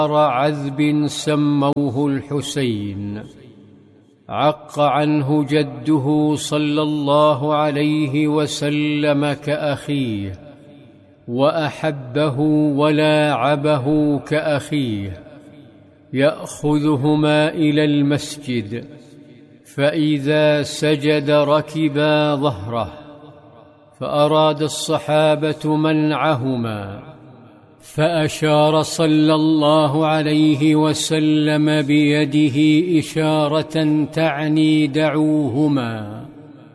عذب سموه الحسين، عق عنه جده صلى الله عليه وسلم كأخيه، وأحبه ولاعبه كأخيه، يأخذهما إلى المسجد، فإذا سجد ركبا ظهره، فأراد الصحابة منعهما، فأشار صلى الله عليه وسلم بيده إشارة تعني دعوهما،